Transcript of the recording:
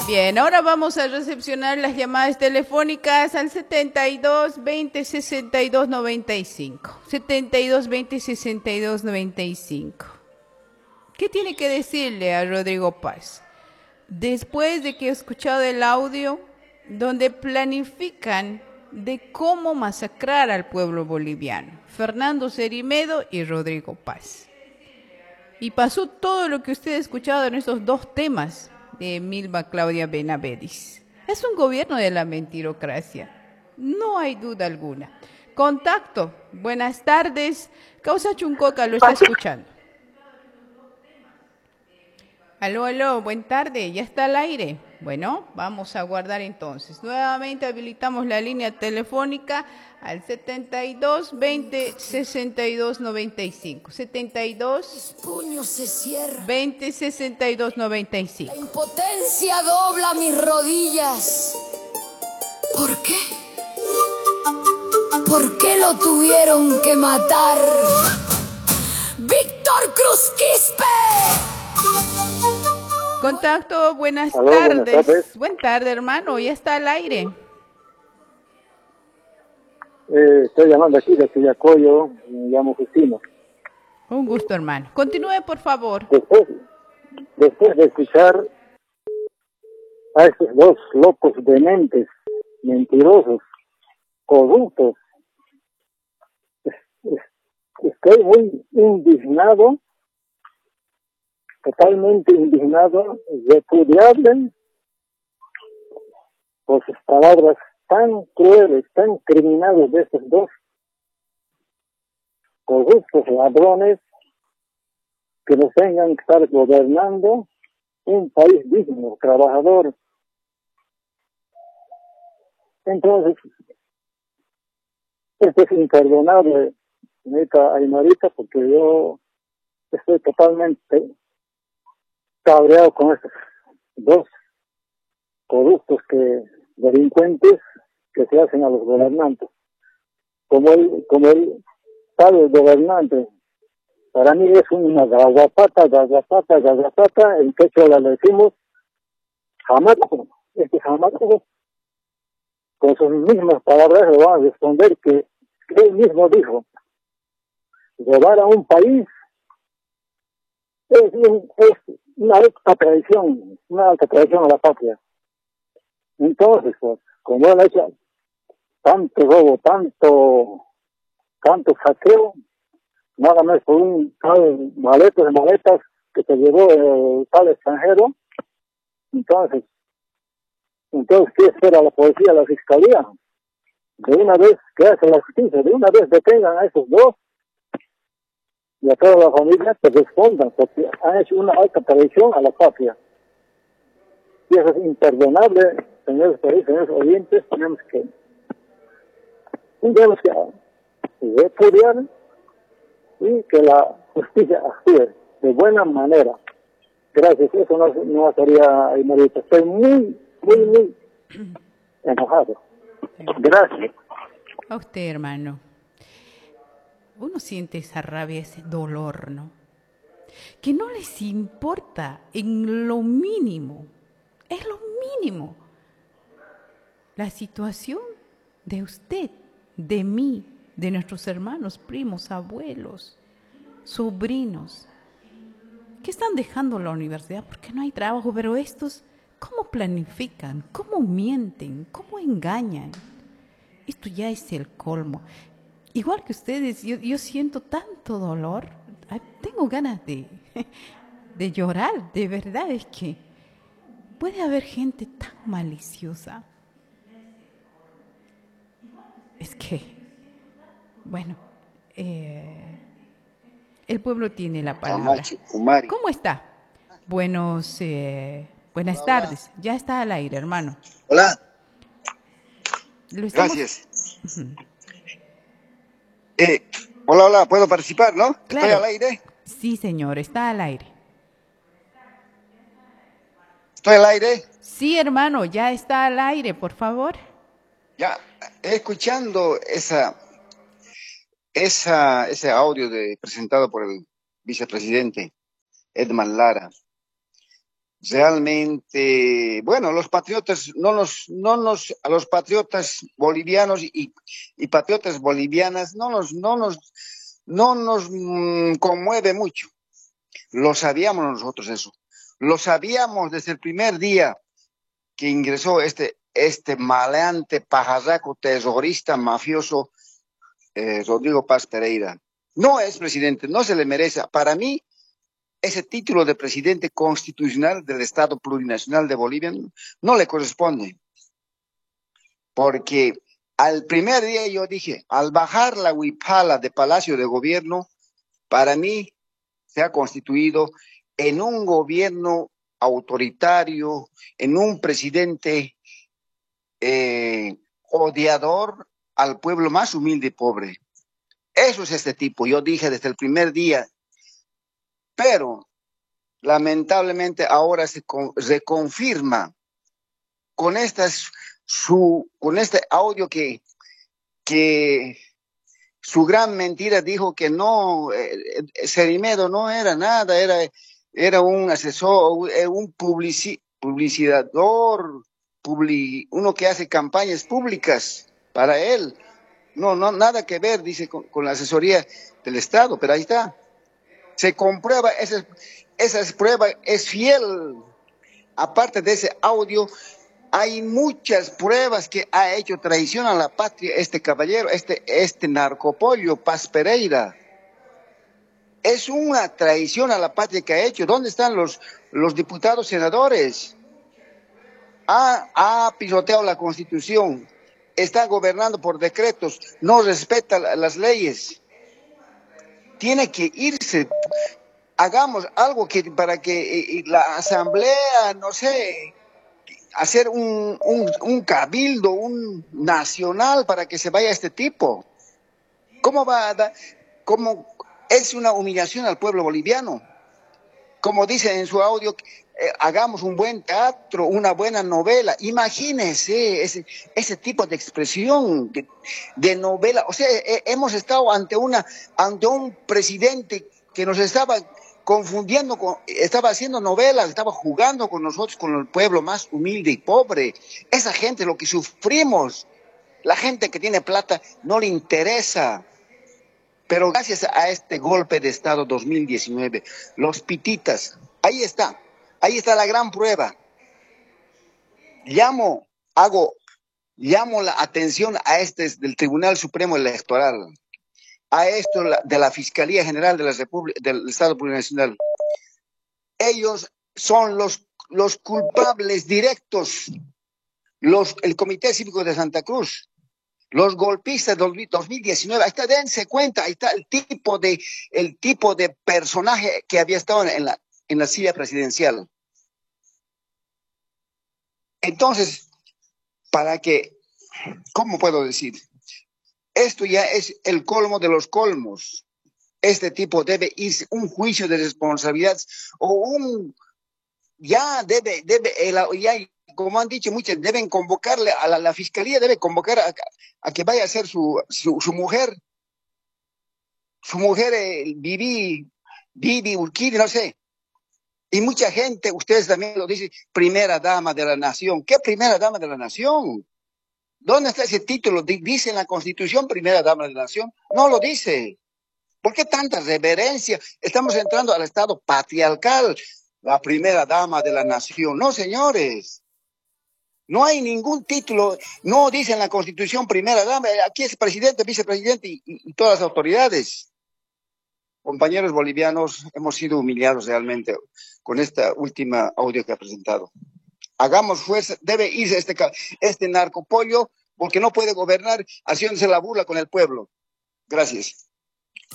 Bien, ahora vamos a recepcionar las llamadas telefónicas al 72 20 62 95. 72 20 62 95. ¿Qué tiene que decirle a Rodrigo Paz? Después de que he escuchado el audio donde planifican de cómo masacrar al pueblo boliviano, Fernando Cerimedo y Rodrigo Paz. Y pasó todo lo que usted ha escuchado en estos dos temas de Milva Claudia Benavides. Es un gobierno de la mentirocracia, no hay duda alguna. Contacto, buenas tardes. Causa Chuncoca lo está escuchando. Aló, buen tarde, ya está al aire. Bueno, vamos a guardar entonces. Nuevamente habilitamos la línea telefónica al 72 20 62 95. 72 puño se cierra. 20 62 95. La impotencia dobla mis rodillas. ¿Por qué? ¿Por qué lo tuvieron que matar? ¡Víctor Cruz Quispe! Contacto, buenas Aló, tardes. buenas tardes. Buenas tardes, hermano, ya está al aire. Estoy llamando aquí de Quillacoyo, me llamo Justino. Un gusto, hermano. Continúe, por favor. Después de escuchar a estos dos locos dementes, mentirosos, corruptos, estoy muy indignado, totalmente indignado, repudiable por sus palabras tan crueles, tan criminales de estos dos corruptos ladrones que nos tengan que estar gobernando un país digno, trabajador. Entonces, esto es imperdonable, señorita Aymarita, porque yo estoy totalmente cabreado con estos dos corruptos delincuentes que se hacen a los gobernantes. Como el tal gobernante, para mí es una garrapata, en quechua le decimos jamaco. Este jamaco, con sus mismas palabras le van a responder que él mismo dijo, robar a un país es una alta traición a la patria. Entonces, pues, como él ha hecho tanto robo, tanto saqueo, nada más por un tal maletas que se llevó el tal extranjero, entonces, ¿qué espera la policía, la fiscalía? De una vez, ¿qué hace la justicia? De una vez detengan a esos dos y a toda la familia que respondan, porque han hecho una alta traición a la patria. Y eso es imperdonable, señores oyentes, tenemos que repudiar y que la justicia actúe de buena manera. Gracias, eso no sería Aymarita. Estoy muy enojado. Gracias. A usted, hermano. Uno siente esa rabia, ese dolor, ¿no? Que no les importa en lo mínimo, es lo mínimo, la situación de usted, de mí, de nuestros hermanos, primos, abuelos, sobrinos, que están dejando la universidad porque no hay trabajo, pero estos, ¿cómo planifican? ¿Cómo mienten? ¿Cómo engañan? Esto ya es el colmo. Igual que ustedes, yo siento tanto dolor, tengo ganas de llorar, de verdad, es que puede haber gente tan maliciosa. Es que, bueno, el pueblo tiene la palabra. ¿Cómo está? Buenas tardes. Ya está al aire, hermano. Hola. Estamos... Gracias. Hola, ¿puedo participar, no? Claro. ¿Estoy al aire? Sí, señor, está al aire. ¿Estoy al aire? Sí, hermano, ya está al aire, por favor. Ya, escuchando ese audio presentado por el vicepresidente Edman Lara, realmente, bueno, los patriotas, a los patriotas bolivianos y patriotas bolivianas no nos conmueve mucho. Lo sabíamos nosotros eso. Lo sabíamos desde el primer día que ingresó este maleante pajarraco terrorista mafioso Rodrigo Paz Pereira. No es presidente, no se le merece. Para mí, ese título de presidente constitucional del Estado Plurinacional de Bolivia no le corresponde. Porque al primer día yo dije, al bajar la huipala de Palacio de Gobierno, para mí se ha constituido en un gobierno autoritario, en un presidente odiador al pueblo más humilde y pobre. Eso es este tipo, yo dije desde el primer día, pero lamentablemente ahora se reconfirma con este audio que su gran mentira dijo que no, Cerimedo no era nada, era un asesor, un publicidador, uno que hace campañas públicas para él. No, nada que ver, dice, con la asesoría del Estado, pero ahí está. Se comprueba, esa prueba es fiel. Aparte de ese audio, hay muchas pruebas que ha hecho traición a la patria este caballero, este narcopollo Paz Pereira. Es una traición a la patria que ha hecho. ¿Dónde están los diputados senadores? Ha pisoteado la Constitución, está gobernando por decretos, no respeta las leyes. Tiene que irse. Hagamos algo para que la asamblea, no sé, hacer un cabildo, un nacional para que se vaya este tipo. ¿Cómo va a dar? ¿Cómo es una humillación al pueblo boliviano? Como dice en su audio, hagamos un buen teatro, una buena novela. Imagínense ese tipo de expresión de novela. O sea, hemos estado ante un presidente que nos estaba confundiendo, estaba haciendo novelas, estaba jugando con nosotros, con el pueblo más humilde y pobre. Esa gente, lo que sufrimos, la gente que tiene plata no le interesa. Pero gracias a este golpe de Estado 2019, los pititas, ahí está la gran prueba. Llamo la atención a del Tribunal Supremo Electoral, a esto de la Fiscalía General de la del Estado Plurinacional. Ellos son los culpables directos, el Comité Cívico de Santa Cruz. Los golpistas del 2019, ahí está, dense cuenta, ahí está el tipo de personaje que había estado en la silla presidencial. Entonces, ¿cómo puedo decir? Esto ya es el colmo de los colmos. Este tipo debe irse un juicio de responsabilidad como han dicho muchos, deben convocarle a la fiscalía, debe convocar a que vaya a ser su mujer, Vivi Urquidi, no sé. Y mucha gente, ustedes también lo dicen, primera dama de la nación. ¿Qué primera dama de la nación? ¿Dónde está ese título? ¿Dice en la Constitución primera dama de la nación? No lo dice. ¿Por qué tanta reverencia? Estamos entrando al Estado patriarcal, la primera dama de la nación. No, señores. No hay ningún título, no dice en la Constitución primera dama, aquí es presidente, vicepresidente y todas las autoridades. Compañeros bolivianos, hemos sido humillados realmente con esta última audio que ha presentado. Hagamos fuerza, debe irse este narcopollo porque no puede gobernar haciéndose la burla con el pueblo. Gracias.